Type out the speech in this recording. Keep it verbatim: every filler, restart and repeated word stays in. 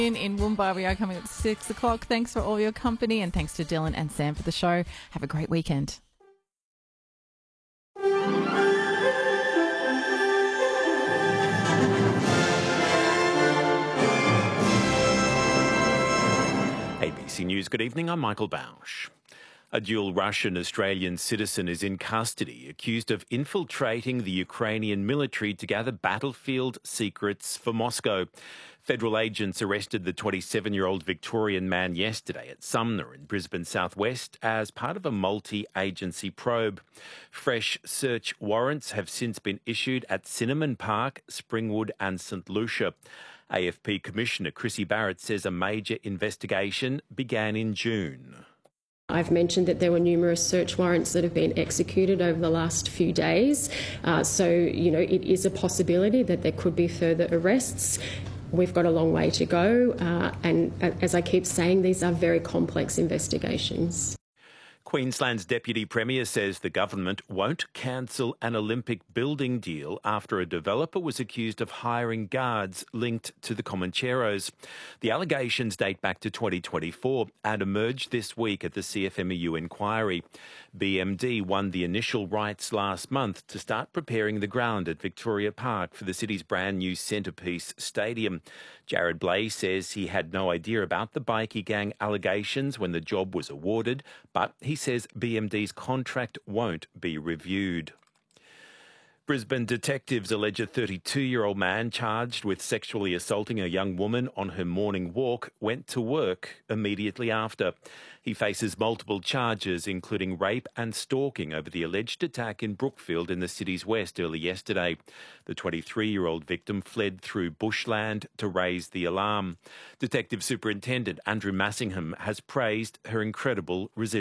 In, in Woomba, we are coming up at six o'clock. Thanks for all your company, and thanks to Dylan and Sam for the show. Have a great weekend. A B C News, good evening. I'm Michael Bausch. A dual Russian-Australian citizen is in custody, accused of infiltrating the Ukrainian military to gather battlefield secrets for Moscow. Federal agents arrested the twenty-seven-year-old Victorian man yesterday at Sumner in Brisbane southwest as part of a multi-agency probe. Fresh search warrants have since been issued at Cinnamon Park, Springwood and St Lucia. A F P Commissioner Chrissy Barrett says a major investigation began in June. I've mentioned that there were numerous search warrants that have been executed over the last few days. Uh, so, you know, it is a possibility that there could be further arrests. We've got a long way to go. Uh, and as I keep saying, these are very complex investigations. Queensland's Deputy Premier says the government won't cancel an Olympic building deal after a developer was accused of hiring guards linked to the Comancheros. The allegations date back to twenty twenty-four and emerged this week at the C F M E U inquiry. B M D won the initial rights last month to start preparing the ground at Victoria Park for the city's brand new centrepiece stadium. Jared Blay says he had no idea about the bikie gang allegations when the job was awarded, but he says B M D's contract won't be reviewed. Brisbane detectives allege a thirty-two-year-old man charged with sexually assaulting a young woman on her morning walk went to work immediately after. He faces multiple charges, including rape and stalking, over the alleged attack in Brookfield in the city's west early yesterday. The twenty-three-year-old victim fled through bushland to raise the alarm. Detective Superintendent Andrew Massingham has praised her incredible resilience.